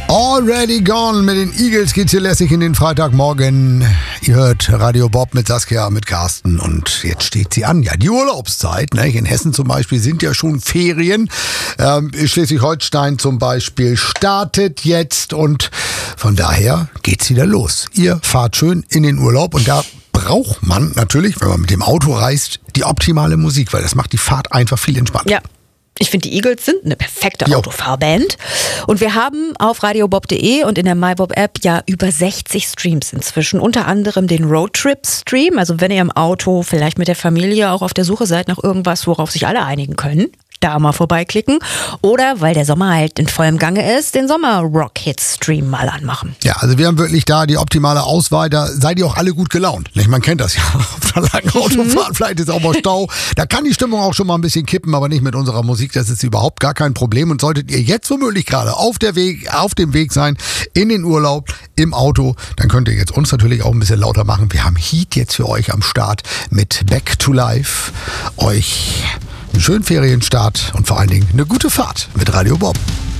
Already Gone mit den Eagles geht's hier lässig in den Freitagmorgen. Ihr hört Radio Bob mit Saskia, mit Carsten und jetzt steht sie an. Ja, die Urlaubszeit, ne? In Hessen zum Beispiel sind ja schon Ferien. Schleswig-Holstein zum Beispiel startet jetzt und von daher geht's wieder los. Ihr fahrt schön in den Urlaub und da braucht man natürlich, wenn man mit dem Auto reist, die optimale Musik, weil das macht die Fahrt einfach viel entspannter. Ja. Ich finde, die Eagles sind eine perfekte Autofahrband. Und wir haben auf radiobob.de und in der MyBob-App ja über 60 Streams inzwischen. Unter anderem den Roadtrip-Stream. Also wenn ihr im Auto vielleicht mit der Familie auch auf der Suche seid nach irgendwas, worauf sich alle einigen können, da mal vorbeiklicken. Oder, weil der Sommer halt in vollem Gange ist, den Sommer-Rock-Hits-Stream mal anmachen. Ja, also wir haben wirklich da die optimale Auswahl. Da seid ihr auch alle gut gelaunt. Man kennt das ja auf einer langen Autofahrt. Vielleicht ist auch mal Stau. Da kann die Stimmung auch schon mal ein bisschen kippen, aber nicht mit unserer Musik. Das ist überhaupt gar kein Problem. Und solltet ihr jetzt womöglich gerade auf dem Weg sein, in den Urlaub, im Auto, dann könnt ihr jetzt uns natürlich auch ein bisschen lauter machen. Wir haben Heat jetzt für euch am Start mit Back to Life. Euch einen schönen Ferienstart und vor allen Dingen eine gute Fahrt mit Radio Bob.